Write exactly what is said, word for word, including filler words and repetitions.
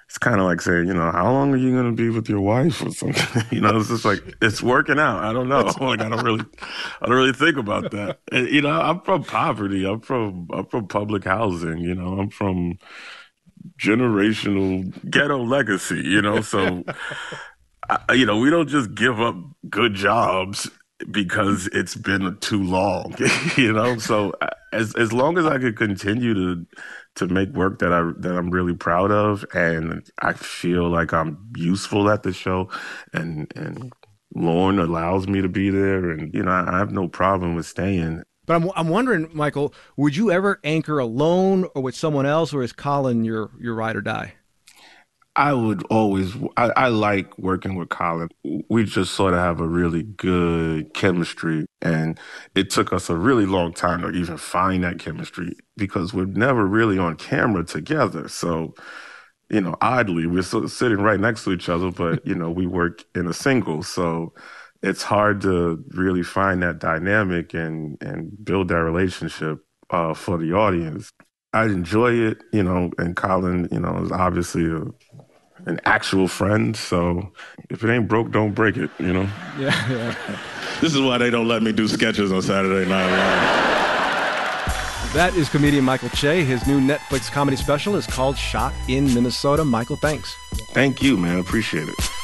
it's kind of like saying, you know, how long are you going to be with your wife or something? You know, it's just like, it's working out. I don't know. Like, I don't really, I don't really think about that. And, you know, I'm from poverty. I'm from, I'm from public housing. You know, I'm from generational ghetto legacy, you know, so, I, you know, we don't just give up good jobs because it's been too long, you know. So as as long as I could continue to to make work that I that I'm really proud of, and I feel like I'm useful at the show, and and Lauren allows me to be there, and you know, I, I have no problem with staying. But I'm I'm wondering, Michael, would you ever anchor alone or with someone else, or is Colin your your ride or die? I would always, I, I like working with Colin. We just sort of have a really good chemistry. And it took us a really long time to even find that chemistry because we're never really on camera together. So, you know, oddly, we're so, sitting right next to each other, but, you know, we work in a single. So it's hard to really find that dynamic and, and build that relationship uh, for the audience. I enjoy it, you know, and Colin, you know, is obviously a an actual friend. So if it ain't broke, don't break it, you know? Yeah, yeah. This is why they don't let me do sketches on Saturday Night Live. That is comedian Michael Che. His new Netflix comedy special is called Shot in Minnesota. Michael, thanks. Thank you, man. Appreciate it.